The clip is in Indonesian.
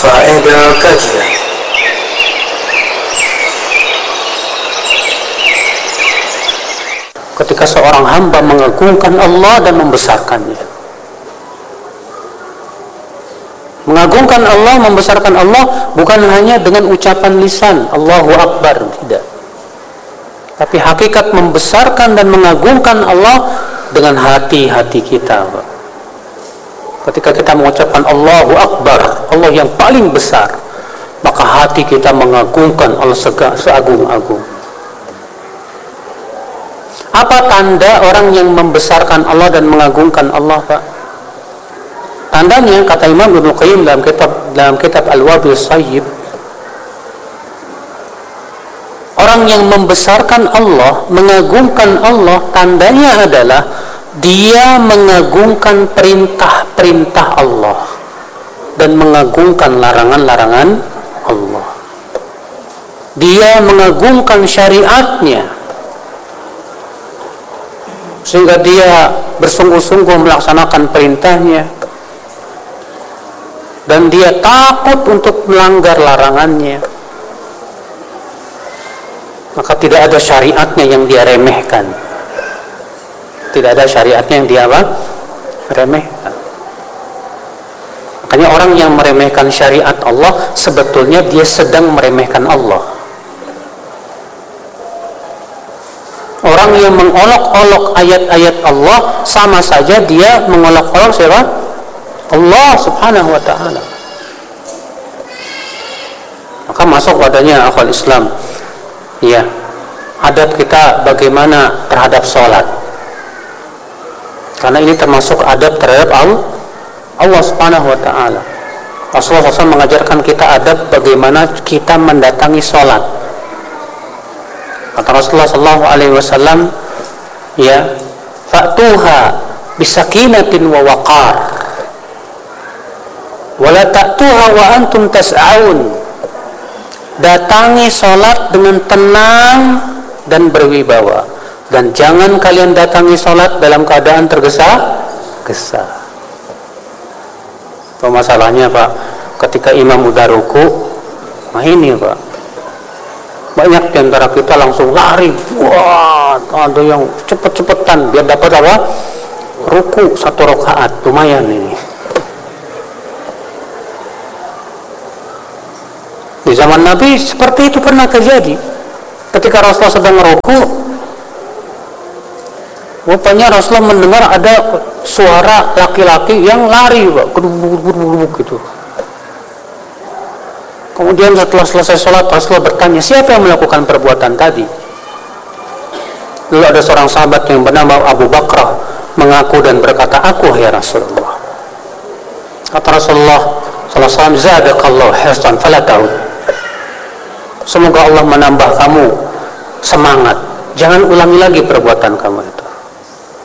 Faedah kajian. Ketika seorang hamba mengagungkan Allah dan membesarkannya. Mengagungkan Allah, membesarkan Allah bukan hanya dengan ucapan lisan Allahu Akbar, tidak. Tapi hakikat membesarkan dan mengagungkan Allah dengan hati-hati kita. Ketika kita mengucapkan Allahu Akbar, Allah yang paling besar, maka hati kita mengagungkan Allah seagung-agung. Apa tanda orang yang membesarkan Allah dan mengagungkan Allah, Pak? Tandanya, kata Imam Ibnu Qayyim dalam kitab Al-Wabil Sayyib, orang yang membesarkan Allah, mengagungkan Allah, tandanya adalah dia mengagungkan perintah-perintah Allah dan mengagungkan larangan-larangan Allah. Dia mengagungkan syariatnya sehingga dia bersungguh-sungguh melaksanakan perintahnya dan dia takut untuk melanggar larangannya. Maka tidak ada syariatnya yang dia remehkan. Tidak ada syariatnya yang dia remehkan. Makanya orang yang meremehkan syariat Allah, sebetulnya dia sedang meremehkan Allah. Orang yang mengolok-olok ayat-ayat Allah, sama saja dia mengolok-olok siapa? Allah subhanahu wa ta'ala. Maka masuk padanya akal Islam, ya, adab kita bagaimana terhadap sholat, karena ini termasuk adab terhadap Allah subhanahu wa ta'ala. Rasulullah SAW mengajarkan kita adab bagaimana kita mendatangi sholat. Kata Rasulullah SAW, ya, fa'tuha bisakinatin wa waqar wala ta'tuha wa antum tas'aun. Datangi sholat dengan tenang dan berwibawa, dan jangan kalian datangi sholat dalam keadaan tergesa-gesa. Itu masalahnya, Pak, ketika imam udah ruku, nah ini, Pak, banyak di antara kita langsung lari, wah, ada yang cepet-cepetan biar dapat apa? Ruku 1 rakaat, lumayan ini. Di zaman Nabi seperti itu pernah terjadi. Ketika Rasulullah sedang ruku, rupanya Rasulullah mendengar ada suara laki-laki yang lari, gerubuk gitu. Kemudian setelah selesai sholat, Rasulullah bertanya, siapa yang melakukan perbuatan tadi? Lalu ada seorang sahabat yang bernama Abu Bakrah mengaku dan berkata, aku ya Rasulullah. Kata Rasulullah SAW, zadakallahu hirsan fala ta'ud. Semoga Allah menambah kamu semangat, jangan ulangi lagi perbuatan kamu itu.